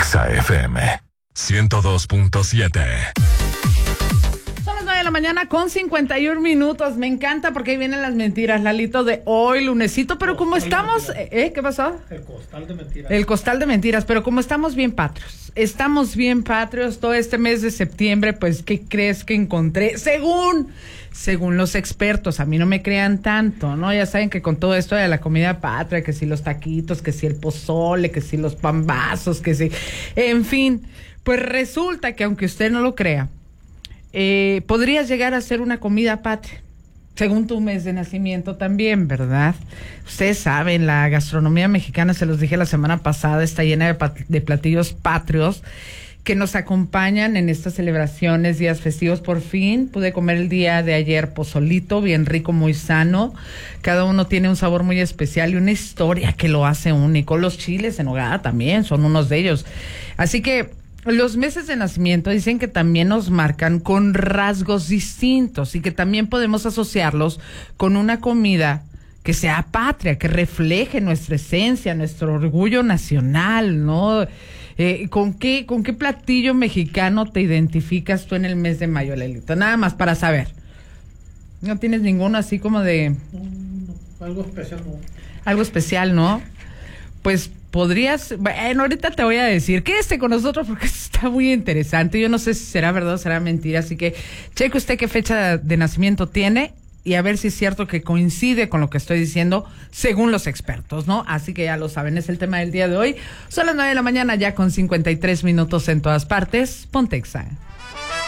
Exa FM 102.7. Son las 9 de la mañana con 51 minutos. Me encanta porque ahí vienen las mentiras, Lalito, de hoy, lunesito. Pero como estamos... ¿Qué pasó? El costal de mentiras. El costal de mentiras. Pero como estamos bien patrios. Estamos bien patrios todo este mes de septiembre. Pues, ¿qué crees que encontré? Según los expertos, a mí no me crean tanto, ¿no? Ya saben que con todo esto de la comida patria, que si los taquitos, que si el pozole, que si los pambazos, que si... En fin, pues resulta que aunque usted no lo crea, podría llegar a ser una comida patria, según tu mes de nacimiento también, ¿verdad? Ustedes saben, la gastronomía mexicana, se los dije la semana pasada, está llena de platillos patrios que nos acompañan en estas celebraciones, días festivos. Por fin pude comer el día de ayer pozolito, bien rico, muy sano. Cada uno tiene un sabor muy especial y una historia que lo hace único. Los chiles en nogada también son unos de ellos. Así que los meses de nacimiento dicen que también nos marcan con rasgos distintos y que también podemos asociarlos con una comida que sea patria, que refleje nuestra esencia, nuestro orgullo nacional, ¿no? ¿Con qué platillo mexicano te identificas tú en el mes de mayo, Lelito? Nada más para saber. ¿No tienes ninguno así como de...? Algo especial, no. Algo especial, ¿no? Pues podrías... Bueno, ahorita te voy a decir. Quédese con nosotros porque está muy interesante. Yo no sé si será verdad o será mentira, así que cheque usted qué fecha de nacimiento tiene y a ver si es cierto que coincide con lo que estoy diciendo según los expertos, ¿no? Así que ya lo saben, es el tema del día de hoy. Son las 9 de la mañana ya con 53 minutos en todas partes. Ponte Exa.